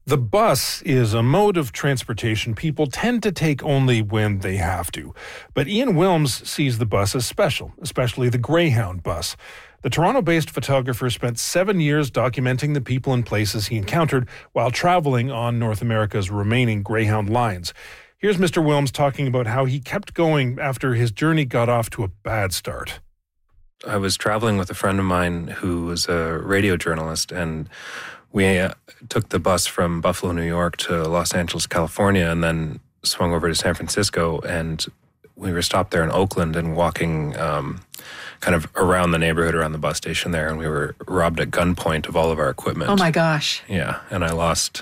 The bus is a mode of transportation people tend to take only when they have to. But Ian Wilms sees the bus as special, especially the Greyhound bus. The Toronto-based photographer spent 7 years documenting the people and places he encountered while traveling on North America's remaining Greyhound lines. Here's Mr. Wilms talking about how he kept going after his journey got off to a bad start. I was traveling with a friend of mine who was a radio journalist, and we took the bus from Buffalo, New York to Los Angeles, California, and then swung over to San Francisco. And we were stopped there in Oakland and walking kind of around the neighborhood, around the bus station there, and we were robbed at gunpoint of all of our equipment. Oh, my gosh. Yeah, and I lost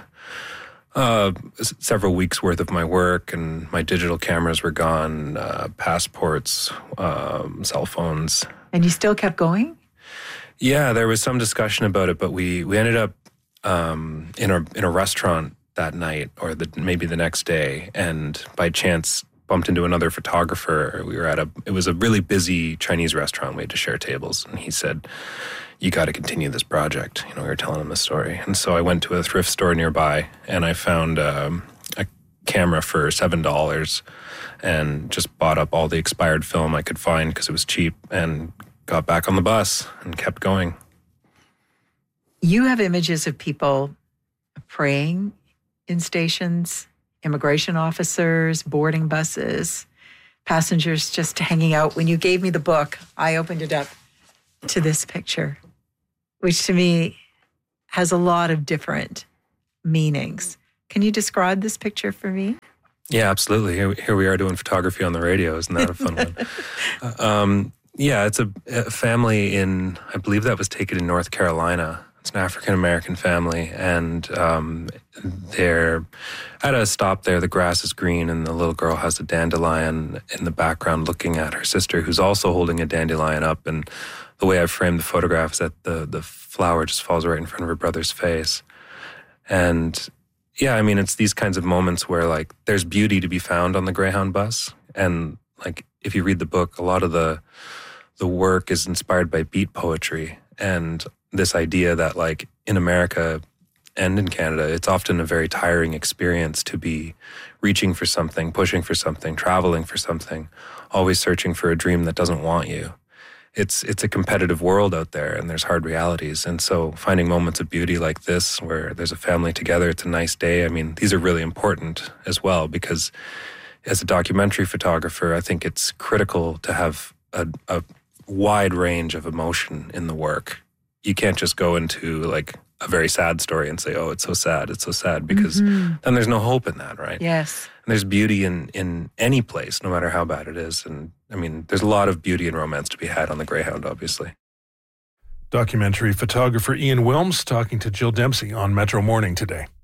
several weeks' worth of my work, and my digital cameras were gone, passports, cell phones. And you still kept going? Yeah, there was some discussion about it, but we ended up in a restaurant that night, or maybe the next day, and by chance bumped into another photographer. We were it was a really busy Chinese restaurant. We had to share tables, and he said, "You got to continue this project." We were telling him the story, and so I went to a thrift store nearby, and I found a camera for $7, and just bought up all the expired film I could find because it was cheap, and got back on the bus and kept going. You have images of people praying in stations, immigration officers, boarding buses, passengers just hanging out. When you gave me the book, I opened it up to this picture, which to me has a lot of different meanings. Can you describe this picture for me? Yeah, absolutely. Here we are doing photography on the radio. Isn't that a fun one? Yeah, it's a family in, I believe that was taken in North Carolina. It's an African-American family, and they're at a stop there. The grass is green, and the little girl has a dandelion in the background looking at her sister, who's also holding a dandelion up. And the way I've framed the photograph is that the flower just falls right in front of her brother's face. And yeah, I mean, it's these kinds of moments where, like, there's beauty to be found on the Greyhound bus. And, like, if you read the book, a lot of the work is inspired by beat poetry. And this idea that, like, in America and in Canada, it's often a very tiring experience to be reaching for something, pushing for something, traveling for something, always searching for a dream that doesn't want you. It's a competitive world out there, and there's hard realities. And so finding moments of beauty like this, where there's a family together, it's a nice day. I mean, these are really important as well, because as a documentary photographer, I think it's critical to have a wide range of emotion in the work. You can't just go into, like, a very sad story and say, "Oh, it's so sad, because then there's no hope in that, right? Yes. And there's beauty in any place, no matter how bad it is. And I mean, there's a lot of beauty and romance to be had on the Greyhound, obviously. Documentary photographer Ian Wilms talking to Jill Dempsey on Metro Morning today.